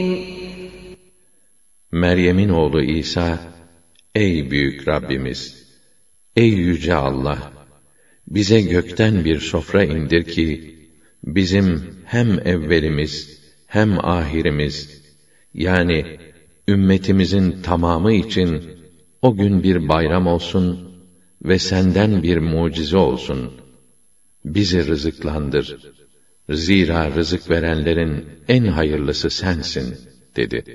Meryem'in oğlu İsa, ey büyük Rabbimiz, ey yüce Allah, bize gökten bir sofra indir ki, bizim hem evvelimiz, hem ahirimiz, yani ümmetimizin tamamı için o gün bir bayram olsun ve senden bir mucize olsun. Bizi rızıklandır. Zira rızık verenlerin en hayırlısı sensin, dedi.